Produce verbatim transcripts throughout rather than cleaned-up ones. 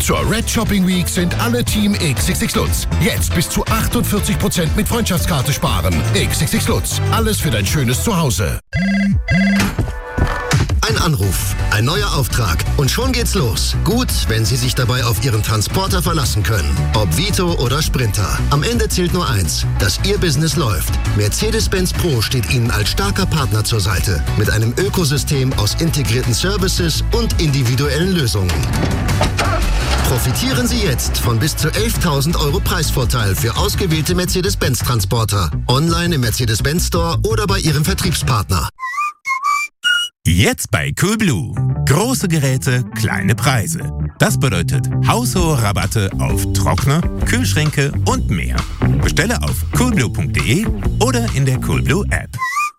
Zur Red Shopping Week sind alle Team X X X Lutz. Jetzt bis zu achtundvierzig Prozent mit Freundschaftskarte sparen. X X X Lutz. Alles für dein schönes Zuhause. Ein Anruf, ein neuer Auftrag und schon geht's los. Gut, wenn Sie sich dabei auf Ihren Transporter verlassen können. Ob Vito oder Sprinter. Am Ende zählt nur eins, dass Ihr Business läuft. Mercedes-Benz Pro steht Ihnen als starker Partner zur Seite. Mit einem Ökosystem aus integrierten Services und individuellen Lösungen. Profitieren Sie jetzt von bis zu elftausend Euro Preisvorteil für ausgewählte Mercedes-Benz-Transporter. Online im Mercedes-Benz Store oder bei Ihrem Vertriebspartner. Jetzt bei Coolblue. Große Geräte, kleine Preise. Das bedeutet haushohe Rabatte auf Trockner, Kühlschränke und mehr. Bestelle auf coolblue punkt de oder in der Coolblue App.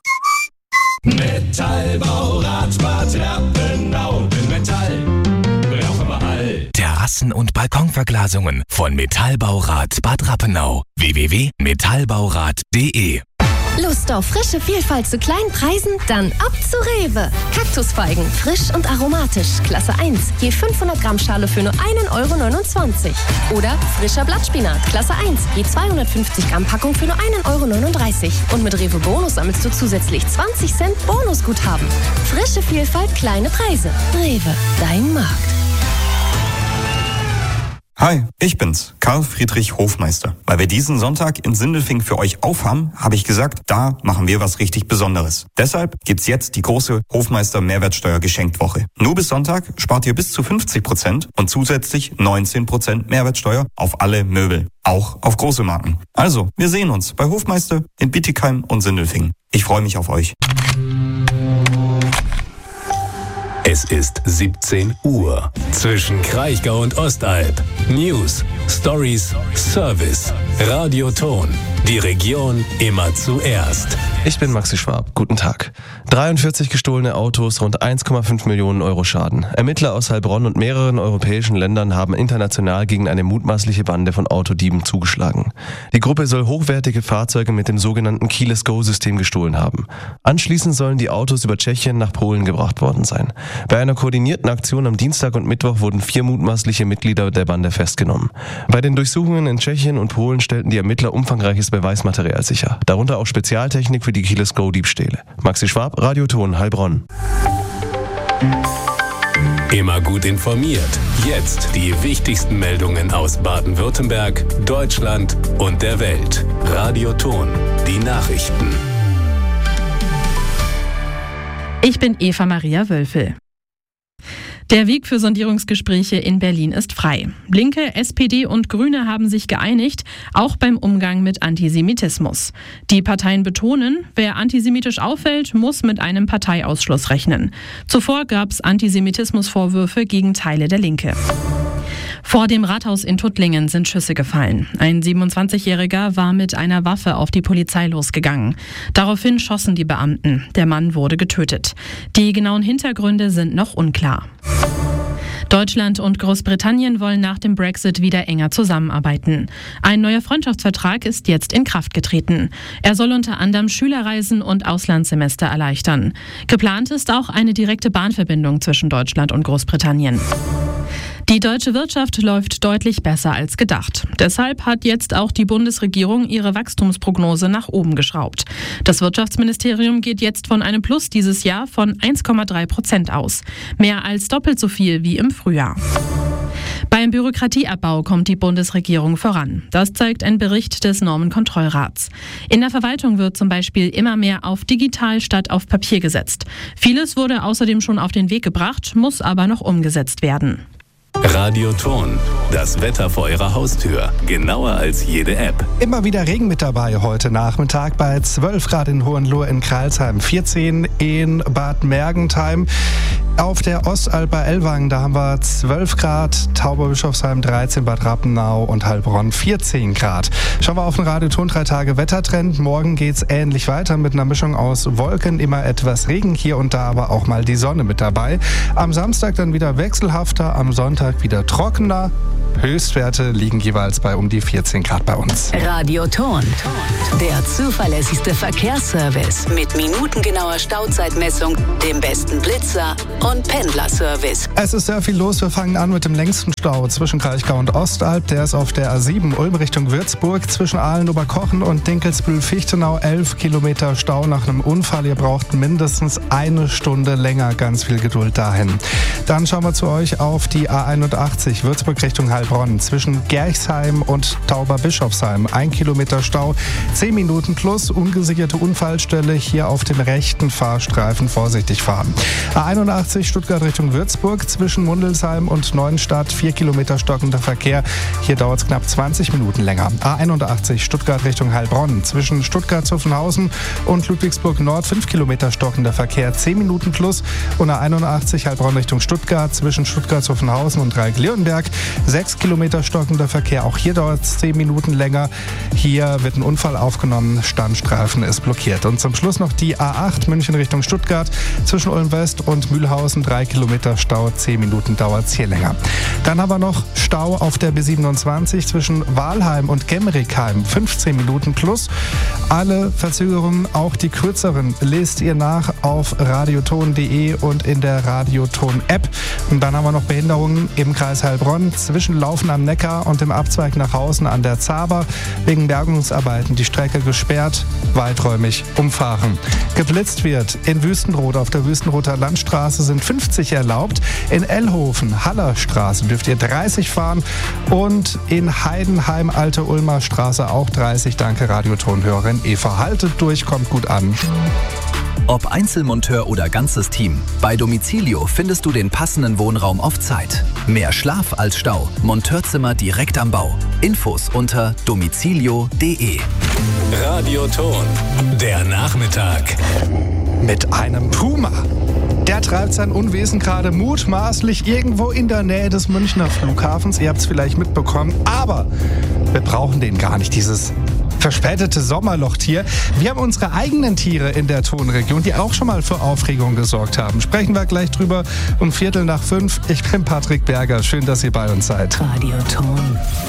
Metallbaurat Bad Rappenau. Metall brauchen wir all. Terrassen- und Balkonverglasungen von Metallbaurat Bad Rappenau. w w w punkt metallbaurat punkt de. Lust auf frische Vielfalt zu kleinen Preisen? Dann ab zu Rewe. Kaktusfeigen, frisch und aromatisch, Klasse eins. Je fünfhundert Gramm Schale für nur ein Euro neunundzwanzig. Oder frischer Blattspinat, Klasse eins. Je zweihundertfünfzig Gramm Packung für nur ein Euro neununddreißig. Und mit Rewe Bonus sammelst du zusätzlich zwanzig Cent Bonusguthaben. Frische Vielfalt, kleine Preise. Rewe, dein Markt. Hi, ich bin's, Karl Friedrich Hofmeister. Weil wir diesen Sonntag in Sindelfingen für euch aufhaben, habe ich gesagt, da machen wir was richtig Besonderes. Deshalb gibt's jetzt die große Hofmeister Mehrwertsteuer-Geschenktwoche. Nur bis Sonntag spart ihr bis zu fünfzig Prozent und zusätzlich neunzehn Prozent Mehrwertsteuer auf alle Möbel. Auch auf große Marken. Also, wir sehen uns bei Hofmeister in Bietigheim und Sindelfingen. Ich freue mich auf euch. Es ist siebzehn Uhr. Zwischen Kraichgau und Ostalb. News, Stories, Service. Radioton. Die Region immer zuerst. Ich bin Maxi Schwab. Guten Tag. dreiundvierzig gestohlene Autos, rund eins Komma fünf Millionen Euro Schaden. Ermittler aus Heilbronn und mehreren europäischen Ländern haben international gegen eine mutmaßliche Bande von Autodieben zugeschlagen. Die Gruppe soll hochwertige Fahrzeuge mit dem sogenannten Keyless Go-System gestohlen haben. Anschließend sollen die Autos über Tschechien nach Polen gebracht worden sein. Bei einer koordinierten Aktion am Dienstag und Mittwoch wurden vier mutmaßliche Mitglieder der Bande festgenommen. Bei den Durchsuchungen in Tschechien und Polen stellten die Ermittler umfangreiches Beweismaterial sicher, darunter auch Spezialtechnik für die Keyless Go-Diebstähle. Maxi Schwab, Radioton, Heilbronn. Immer gut informiert. Jetzt die wichtigsten Meldungen aus Baden-Württemberg, Deutschland und der Welt. Radioton, die Nachrichten. Ich bin Eva Maria Wölfel. Der Weg für Sondierungsgespräche in Berlin ist frei. Linke, S P D und Grüne haben sich geeinigt, auch beim Umgang mit Antisemitismus. Die Parteien betonen, wer antisemitisch auffällt, muss mit einem Parteiausschluss rechnen. Zuvor gab es Antisemitismusvorwürfe gegen Teile der Linke. Vor dem Rathaus in Tuttlingen sind Schüsse gefallen. Ein siebenundzwanzigjähriger war mit einer Waffe auf die Polizei losgegangen. Daraufhin schossen die Beamten. Der Mann wurde getötet. Die genauen Hintergründe sind noch unklar. Deutschland und Großbritannien wollen nach dem Brexit wieder enger zusammenarbeiten. Ein neuer Freundschaftsvertrag ist jetzt in Kraft getreten. Er soll unter anderem Schülerreisen und Auslandssemester erleichtern. Geplant ist auch eine direkte Bahnverbindung zwischen Deutschland und Großbritannien. Die deutsche Wirtschaft läuft deutlich besser als gedacht. Deshalb hat jetzt auch die Bundesregierung ihre Wachstumsprognose nach oben geschraubt. Das Wirtschaftsministerium geht jetzt von einem Plus dieses Jahr von eins Komma drei Prozent aus. Mehr als doppelt so viel wie im Frühjahr. Beim Bürokratieabbau kommt die Bundesregierung voran. Das zeigt ein Bericht des Normenkontrollrats. In der Verwaltung wird zum Beispiel immer mehr auf digital statt auf Papier gesetzt. Vieles wurde außerdem schon auf den Weg gebracht, muss aber noch umgesetzt werden. Radioton, das Wetter vor Ihrer Haustür, genauer als jede App. Immer wieder Regen mit dabei heute Nachmittag bei zwölf Grad in Hohenlohe in Kralsheim, vierzehn in Bad Mergentheim. Auf der Ostalb bei Ellwangen, da haben wir zwölf Grad, Tauberbischofsheim dreizehn, Bad Rappenau und Heilbronn vierzehn Grad. Schauen wir auf den Radioton drei Tage Wettertrend. Morgen geht's ähnlich weiter mit einer Mischung aus Wolken, immer etwas Regen, hier und da aber auch mal die Sonne mit dabei. Am Samstag dann wieder wechselhafter, am Sonntag wieder trockener. Höchstwerte liegen jeweils bei um die vierzehn Grad bei uns. Radioton, der zuverlässigste Verkehrsservice mit minutengenauer Stauzeitmessung, dem besten Blitzer und Pendlerservice. Es ist sehr viel los. Wir fangen an mit dem längsten Stau zwischen Kraichgau und Ostalb. Der ist auf der A sieben Ulm Richtung Würzburg zwischen Ahlen-Oberkochen und Dinkelsbühl-Fichtenau. elf Kilometer Stau nach einem Unfall. Ihr braucht mindestens eine Stunde länger. Ganz viel Geduld dahin. Dann schauen wir zu euch auf die A einundachtzig Würzburg Richtung Heilbronn zwischen Gerchsheim und Tauberbischofsheim. Ein Kilometer Stau, zehn Minuten plus, ungesicherte Unfallstelle. Hier auf dem rechten Fahrstreifen vorsichtig fahren. A einundachtzig Stuttgart Richtung Würzburg zwischen Mundelsheim und Neuenstadt. vier Kilometer stockender Verkehr. Hier dauert es knapp zwanzig Minuten länger. A einundachtzig Stuttgart Richtung Heilbronn zwischen Stuttgart-Zuffenhausen und Ludwigsburg Nord. fünf Kilometer stockender Verkehr, zehn Minuten plus. Und A einundachtzig Heilbronn Richtung Stuttgart zwischen Stuttgart-Zuffenhausen und Dreieck-Leonberg. sechs Kilometer stockender Verkehr. Auch hier dauert es zehn Minuten länger. Hier wird ein Unfall aufgenommen. Standstreifen ist blockiert. Und zum Schluss noch die A acht München Richtung Stuttgart zwischen Ulm West und Mühlhausen. drei Kilometer Stau, zehn Minuten dauert es hier länger. Dann haben wir noch Stau auf der B siebenundzwanzig zwischen Walheim und Gemmerickheim. fünfzehn Minuten plus. Alle Verzögerungen, auch die kürzeren, lest ihr nach auf radioton punkt de und in der Radioton-App. Und dann haben wir noch Behinderungen im Kreis Heilbronn zwischen Laufen am Neckar und dem Abzweig nach Hausen an der Zaber. Wegen Bergungsarbeiten die Strecke gesperrt, weiträumig umfahren. Geblitzt wird in Wüstenrot auf der Wüstenroter Landstraße sind fünfzig erlaubt. In Ellhofen, Hallerstraße dürft ihr dreißig fahren und in Heidenheim, Alte Ulmer Straße auch dreißig. Danke Radioton-Hörerin Eva. Haltet durch, kommt gut an. Ob Einzelmonteur oder ganzes Team, bei Domicilio findest du den passenden Wohnraum auf Zeit. Mehr Schlaf als Stau. Monteurzimmer direkt am Bau. Infos unter domicilio punkt de. Radioton, der Nachmittag. Mit einem Puma. Der treibt sein Unwesen gerade mutmaßlich irgendwo in der Nähe des Münchner Flughafens. Ihr habt es vielleicht mitbekommen, aber wir brauchen den gar nicht, dieses verspätete Sommerlochtier. Wir haben unsere eigenen Tiere in der Tonregion, die auch schon mal für Aufregung gesorgt haben. Sprechen wir gleich drüber um Viertel nach fünf. Ich bin Patrick Berger. Schön, dass ihr bei uns seid. Radioton.